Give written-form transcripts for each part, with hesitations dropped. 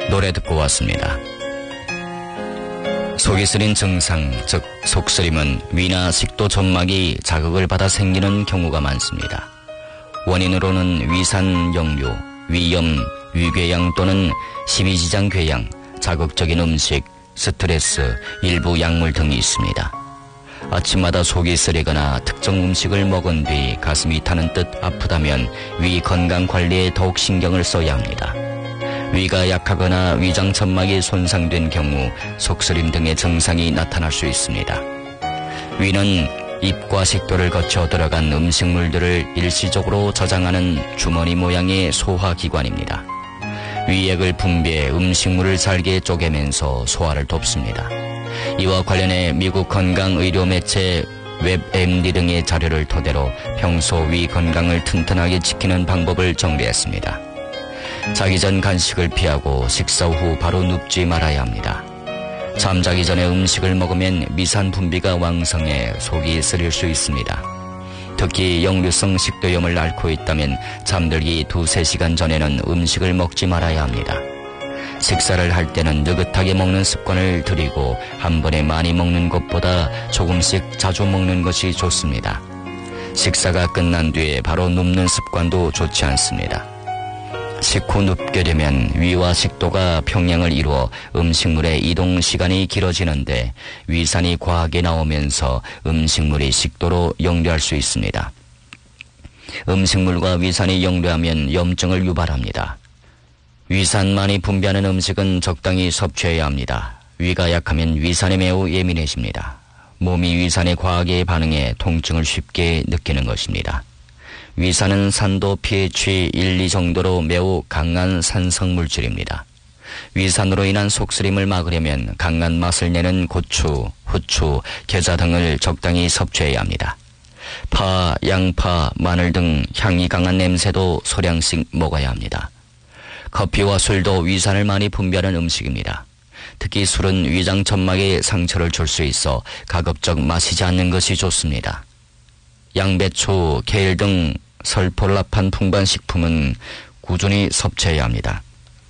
노래 듣고 왔습니다. 속이 쓰린 증상, 즉 속쓰림은 위나 식도 점막이 자극을 받아 생기는 경우가 많습니다. 원인으로는 위산 역류, 위염, 위궤양 또는 십이지장 궤양, 자극적인 음식, 스트레스, 일부 약물 등이 있습니다. 아침마다 속이 쓰리거나 특정 음식을 먹은 뒤 가슴이 타는 듯 아프다면 위 건강 관리에 더욱 신경을 써야 합니다. 위가 약하거나 위장 점막이 손상된 경우 속쓰림 등의 증상이 나타날 수 있습니다. 위는 입과 식도를 거쳐 들어간 음식물들을 일시적으로 저장하는 주머니 모양의 소화기관입니다. 위액을 분비해 음식물을 잘게 쪼개면서 소화를 돕습니다. 이와 관련해 미국 건강의료 매체 웹MD 등의 자료를 토대로 평소 위 건강을 튼튼하게 지키는 방법을 정리했습니다. 자기 전 간식을 피하고 식사 후 바로 눕지 말아야 합니다. 잠자기 전에 음식을 먹으면 미산 분비가 왕성해 속이 쓰릴 수 있습니다. 특히 역류성 식도염을 앓고 있다면 잠들기 2-3시간 전에는 음식을 먹지 말아야 합니다. 식사를 할 때는 느긋하게 먹는 습관을 들이고 한 번에 많이 먹는 것보다 조금씩 자주 먹는 것이 좋습니다. 식사가 끝난 뒤에 바로 눕는 습관도 좋지 않습니다. 식후 눕게 되면 위와 식도가 평양을 이루어 음식물의 이동 시간이 길어지는데 위산이 과하게 나오면서 음식물이 식도로 역류할 수 있습니다. 음식물과 위산이 역류하면 염증을 유발합니다. 위산 많이 분비하는 음식은 적당히 섭취해야 합니다. 위가 약하면 위산에 매우 예민해집니다. 몸이 위산에 과하게 반응해 통증을 쉽게 느끼는 것입니다. 위산은 산도 pH 1, 2 정도로 매우 강한 산성 물질입니다. 위산으로 인한 속쓰림을 막으려면 강한 맛을 내는 고추, 후추, 겨자 등을 적당히 섭취해야 합니다. 파, 양파, 마늘 등 향이 강한 냄새도 소량씩 먹어야 합니다. 커피와 술도 위산을 많이 분비하는 음식입니다. 특히 술은 위장 점막에 상처를 줄 수 있어 가급적 마시지 않는 것이 좋습니다. 양배추, 케일 등 설폴라판 풍부한 식품은 꾸준히 섭취해야 합니다.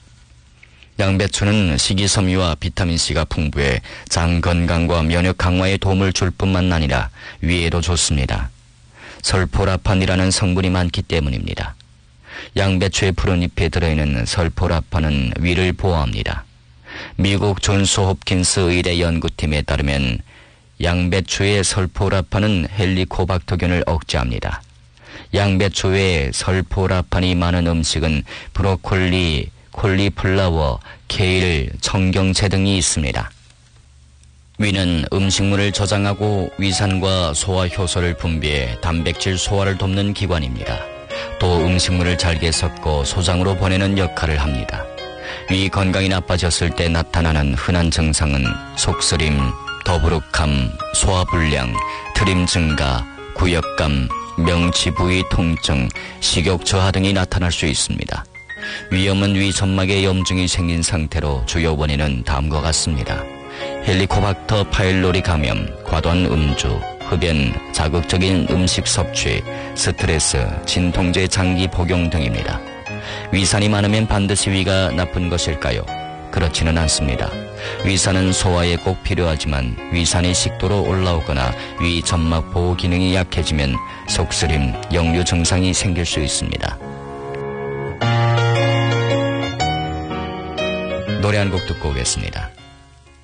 양배추는 식이섬유와 비타민C가 풍부해 장 건강과 면역 강화에 도움을 줄 뿐만 아니라 위에도 좋습니다. 설포라판이라는 성분이 많기 때문입니다. 양배추의 푸른 잎에 들어있는 설포라판은 위를 보호합니다. 미국 존스 홉킨스 의대 연구팀에 따르면 양배추의 설포라판은 헬리코박터균을 억제합니다. 양배추 외에 설포라판이 많은 음식은 브로콜리, 콜리플라워, 케일, 청경채 등이 있습니다. 위는 음식물을 저장하고 위산과 소화 효소를 분비해 단백질 소화를 돕는 기관입니다. 또 음식물을 잘게 섞고 소장으로 보내는 역할을 합니다. 위 건강이 나빠졌을 때 나타나는 흔한 증상은 속쓰림, 더부룩함, 소화불량, 트림 증가, 구역감, 명치 부위 통증, 식욕 저하 등이 나타날 수 있습니다. 위염은 위 점막에 염증이 생긴 상태로 주요 원인은 다음과 같습니다. 헬리코박터 파일로리 감염, 과도한 음주, 흡연, 자극적인 음식 섭취, 스트레스, 진통제 장기 복용 등입니다. 위산이 많으면 반드시 위가 나쁜 것일까요? 그렇지는 않습니다. 위산은 소화에 꼭 필요하지만 위산이 식도로 올라오거나 위 점막 보호 기능이 약해지면 속쓰림, 역류 증상이 생길 수 있습니다. 노래 한 곡 듣고 오겠습니다.